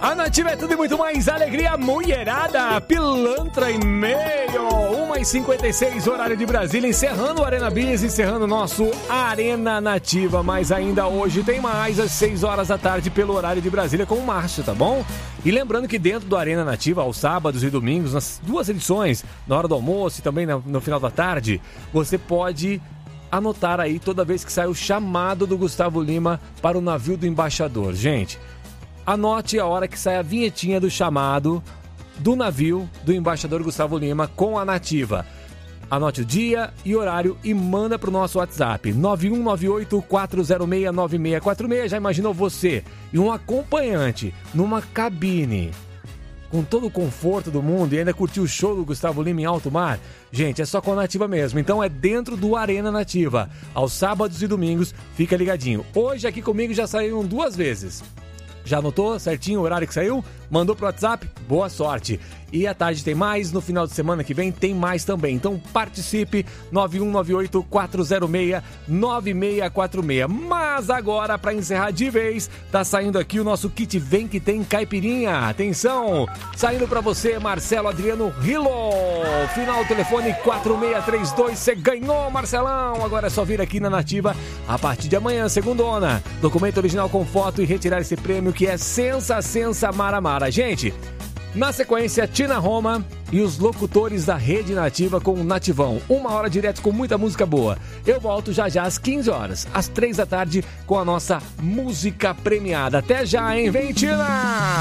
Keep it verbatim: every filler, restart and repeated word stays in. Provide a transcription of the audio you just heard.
A Nativa é tudo e muito mais alegria, mulherada, pilantra e meio. uma e cinquenta e seis, horário de Brasília, encerrando o Arena Bis, encerrando o nosso Arena Nativa. Mas ainda hoje tem mais, às seis horas da tarde, pelo horário de Brasília, com o Márcio, tá bom? E lembrando que dentro do Arena Nativa, aos sábados e domingos, nas duas edições, na hora do almoço e também no final da tarde, você pode anotar aí toda vez que sai o chamado do Gustavo Lima para o navio do embaixador. Gente, anote a hora que sai a vinhetinha do chamado do navio do embaixador Gustavo Lima com a Nativa. Anote o dia e horário e manda para o nosso WhatsApp nove um nove oito quatro zero seis nove seis quatro seis. Já imaginou você e um acompanhante numa cabine com todo o conforto do mundo e ainda curtir o show do Gustavo Lima em alto mar? Gente, é só com a Nativa mesmo. Então é dentro do Arena Nativa. Aos sábados e domingos, fica ligadinho. Hoje aqui comigo já saíram duas vezes. Já anotou certinho o horário que saiu? Mandou pro WhatsApp? Boa sorte! E à tarde tem mais, no final de semana que vem tem mais também. Então participe, nove um nove oito quatro zero seis nove seis quatro seis. Mas agora, para encerrar de vez, tá saindo aqui o nosso kit Vem Que Tem Caipirinha. Atenção! Saindo para você, Marcelo Adriano Rilo. Final telefone quatro seis três dois. Você ganhou, Marcelão! Agora é só vir aqui na Nativa a partir de amanhã, segundona. Documento original com foto e retirar esse prêmio que é Sensa Sensa Mara Mara. Gente, na sequência, Tina Roma e os locutores da Rede Nativa com o Nativão. Uma hora direto com muita música boa. Eu volto já já às quinze horas, às três da tarde, com a nossa música premiada. Até já, hein? Vem, Tina!